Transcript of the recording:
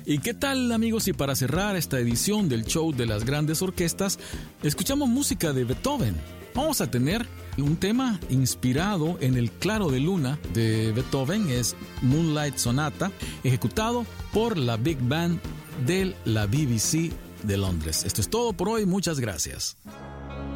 ¿Y qué tal, amigos, si para cerrar esta edición del show de las grandes orquestas, escuchamos música de Beethoven? Vamos a tener un tema inspirado en el Claro de Luna de Beethoven, es Moonlight Sonata, ejecutado por la Big Band de la BBC de Londres. Esto es todo por hoy, muchas gracias.